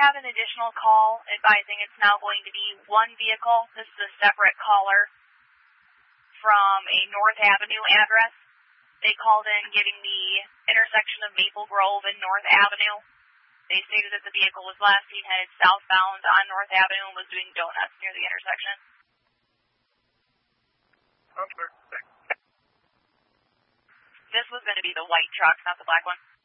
have an additional call advising it's now going to be one vehicle. This is a separate caller from a North Avenue address. They called in getting the intersection of Maple Grove and North Avenue. They stated that the vehicle was last seen headed southbound on North Avenue and was doing donuts near the intersection. Okay. This was going to be the white truck, not the black one.